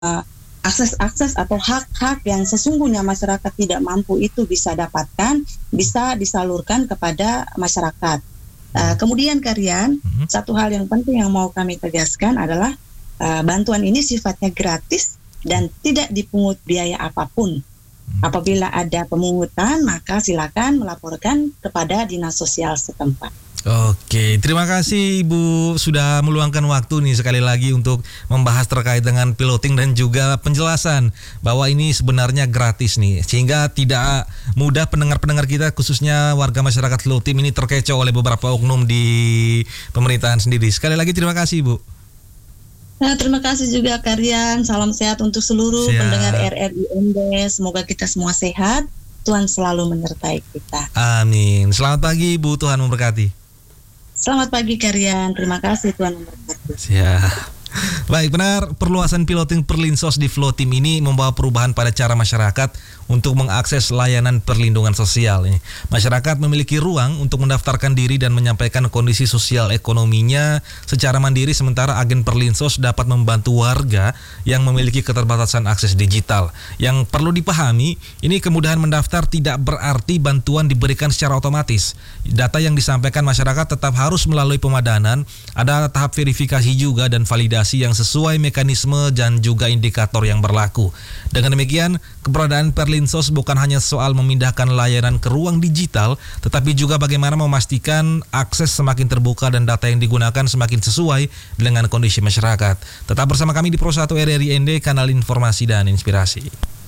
akses-akses atau hak-hak yang sesungguhnya masyarakat tidak mampu itu bisa dapatkan, bisa disalurkan kepada masyarakat. Kemudian Karian, satu hal yang penting yang mau kami tegaskan adalah bantuan ini sifatnya gratis dan tidak dipungut biaya apapun. Apabila ada pemungutan, maka silakan melaporkan kepada dinas sosial setempat. Oke, terima kasih Ibu sudah meluangkan waktu nih sekali lagi untuk membahas terkait dengan piloting dan juga penjelasan bahwa ini sebenarnya gratis nih, sehingga tidak mudah pendengar-pendengar kita khususnya warga masyarakat Low Team ini terkecoh oleh beberapa oknum di pemerintahan sendiri. Sekali lagi terima kasih Ibu. Terima kasih juga Karian, salam sehat untuk seluruh pendengar RRI ND, semoga kita semua sehat, Tuhan selalu menyertai kita. Amin. Selamat pagi Ibu, Tuhan memberkati. Selamat pagi Karian, terima kasih Tuhan memberkati. Siap. Baik, benar, perluasan piloting Perlinsos di Flow Team ini membawa perubahan pada cara masyarakat untuk mengakses layanan perlindungan sosial. Masyarakat memiliki ruang untuk mendaftarkan diri dan menyampaikan kondisi sosial ekonominya secara mandiri, sementara agen Perlinsos dapat membantu warga yang memiliki keterbatasan akses digital. Yang perlu dipahami, ini kemudahan mendaftar tidak berarti bantuan diberikan secara otomatis. Data yang disampaikan masyarakat tetap harus melalui pemadanan, ada tahap verifikasi juga dan validasi yang sesuai mekanisme dan juga indikator yang berlaku. Dengan demikian, keberadaan Perlinsos bukan hanya soal memindahkan layanan ke ruang digital, tetapi juga bagaimana memastikan akses semakin terbuka dan data yang digunakan semakin sesuai dengan kondisi masyarakat. Tetap bersama kami di Pro 1 RRI ND, kanal informasi dan inspirasi.